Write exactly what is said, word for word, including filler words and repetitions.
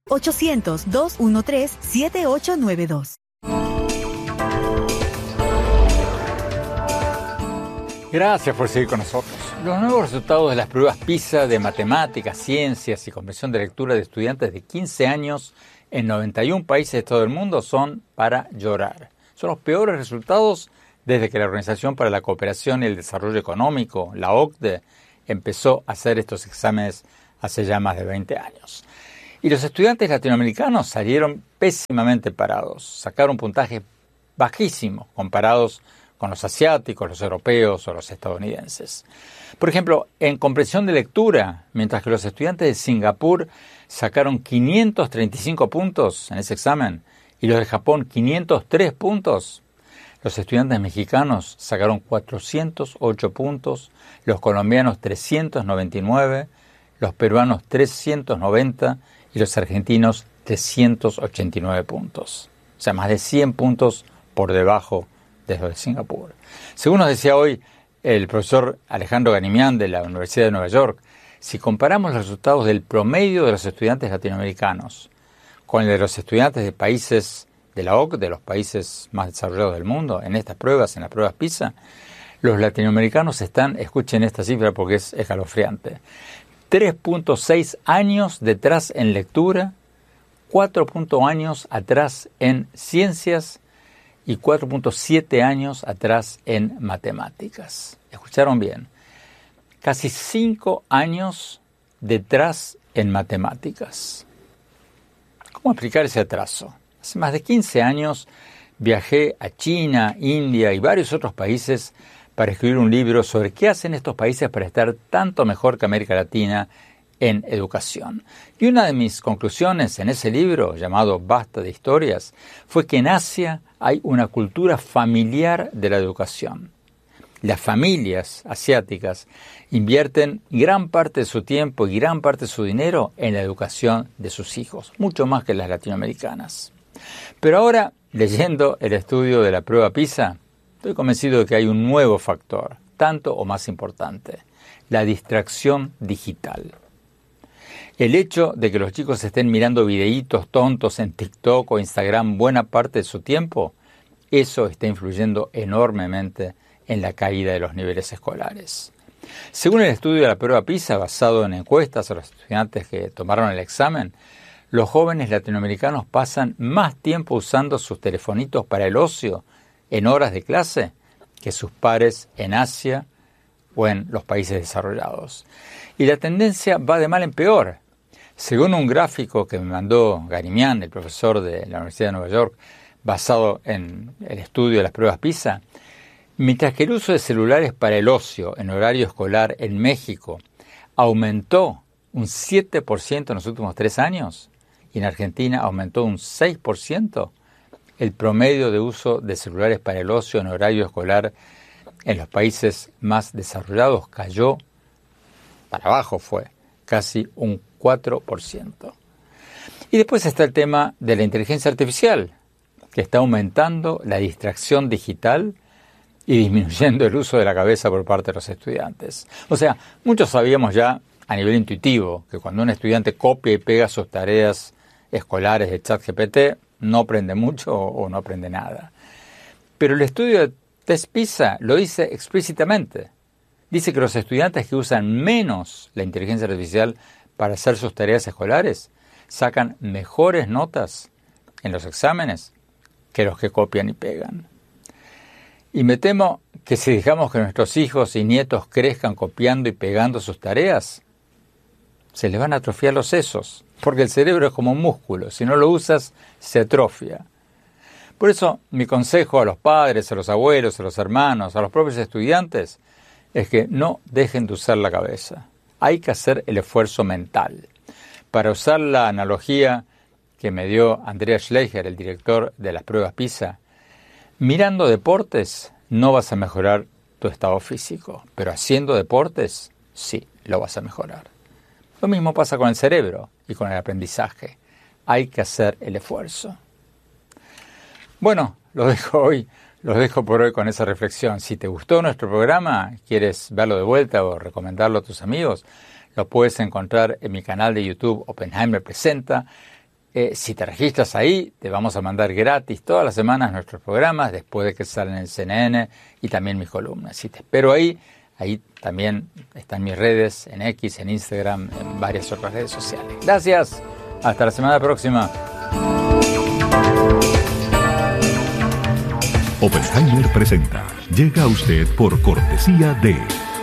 ochocientos, dos uno tres, siete ocho nueve dos. Gracias por seguir con nosotros. Los nuevos resultados de las pruebas PISA de matemáticas, ciencias y comprensión de lectura de estudiantes de quince años en noventa y un países de todo el mundo son para llorar. Son los peores resultados desde que la Organización para la Cooperación y el Desarrollo Económico, la O C D E, empezó a hacer estos exámenes hace ya más de veinte años. Y los estudiantes latinoamericanos salieron pésimamente parados, sacaron puntajes bajísimos comparados con los asiáticos, los europeos o los estadounidenses. Por ejemplo, en comprensión de lectura, mientras que los estudiantes de Singapur sacaron quinientos treinta y cinco puntos en ese examen y los de Japón quinientos tres puntos, los estudiantes mexicanos sacaron cuatrocientos ocho puntos, los colombianos trescientos noventa y nueve, los peruanos trescientos noventa y los argentinos trescientos ochenta y nueve puntos. O sea, más de cien puntos por debajo de los de Singapur. Según nos decía hoy el profesor Alejandro Ganimián de la Universidad de Nueva York, si comparamos los resultados del promedio de los estudiantes latinoamericanos con el de los estudiantes de países de la O C D E, de los países más desarrollados del mundo, en estas pruebas, en las pruebas PISA, los latinoamericanos están, escuchen esta cifra porque es escalofriante, tres punto seis años detrás en lectura, cuatro años atrás en ciencias y cuatro punto siete años atrás en matemáticas. ¿Escucharon bien? Casi cinco años detrás en matemáticas. ¿Cómo explicar ese atraso? Hace más de quince años viajé a China, India y varios otros países para escribir un libro sobre qué hacen estos países para estar tanto mejor que América Latina en educación. Y una de mis conclusiones en ese libro, llamado Basta de Historias, fue que en Asia hay una cultura familiar de la educación. Las familias asiáticas invierten gran parte de su tiempo y gran parte de su dinero en la educación de sus hijos, mucho más que las latinoamericanas. Pero ahora, leyendo el estudio de la prueba PISA, estoy convencido de que hay un nuevo factor, tanto o más importante, la distracción digital. El hecho de que los chicos estén mirando videitos tontos en TikTok o Instagram buena parte de su tiempo, eso está influyendo enormemente en la caída de los niveles escolares. Según el estudio de la prueba PISA, basado en encuestas a los estudiantes que tomaron el examen, los jóvenes latinoamericanos pasan más tiempo usando sus telefonitos para el ocio en horas de clase que sus pares en Asia o en los países desarrollados. Y la tendencia va de mal en peor. Según un gráfico que me mandó Ganimián, el profesor de la Universidad de Nueva York, basado en el estudio de las pruebas PISA, mientras que el uso de celulares para el ocio en horario escolar en México aumentó un siete por ciento en los últimos tres años y en Argentina aumentó un seis por ciento, el promedio de uso de celulares para el ocio en horario escolar en los países más desarrollados cayó, para abajo fue, casi un cuatro por ciento. Y después está el tema de la inteligencia artificial, que está aumentando la distracción digital y disminuyendo el uso de la cabeza por parte de los estudiantes. O sea, muchos sabíamos ya a nivel intuitivo que cuando un estudiante copia y pega sus tareas escolares de ChatGPT, no aprende mucho o no aprende nada. Pero el estudio de Test PISA lo dice explícitamente. Dice que los estudiantes que usan menos la inteligencia artificial para hacer sus tareas escolares sacan mejores notas en los exámenes que los que copian y pegan. Y me temo que si dejamos que nuestros hijos y nietos crezcan copiando y pegando sus tareas, se les van a atrofiar los sesos, porque el cerebro es como un músculo, si no lo usas, se atrofia. Por eso, mi consejo a los padres, a los abuelos, a los hermanos, a los propios estudiantes, es que no dejen de usar la cabeza. Hay que hacer el esfuerzo mental. Para usar la analogía que me dio Andreas Schleicher, el director de las pruebas PISA, mirando deportes no vas a mejorar tu estado físico, pero haciendo deportes sí lo vas a mejorar. Lo mismo pasa con el cerebro y con el aprendizaje. Hay que hacer el esfuerzo. Bueno, lo dejo hoy, los dejo por hoy con esa reflexión. Si te gustó nuestro programa, quieres verlo de vuelta o recomendarlo a tus amigos, lo puedes encontrar en mi canal de YouTube Oppenheimer Presenta, Eh, si te registras ahí, te vamos a mandar gratis todas las semanas nuestros programas, después de que salen en C N N y también mis columnas. Si te espero ahí, ahí también están mis redes, en X, en Instagram, en varias otras redes sociales. Gracias, hasta la semana próxima. Oppenheimer presenta. Llega a usted por cortesía de